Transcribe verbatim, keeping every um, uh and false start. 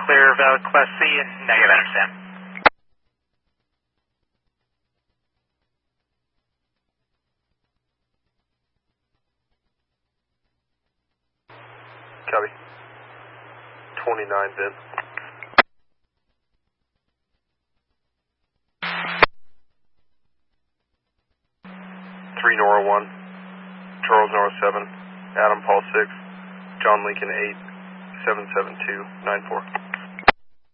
clear of Class C and negative, understand. Copy. twenty-nine, Ben. three Nora one, Charles Nora seven, Adam Paul six, John Lincoln eight, seven seven two nine four.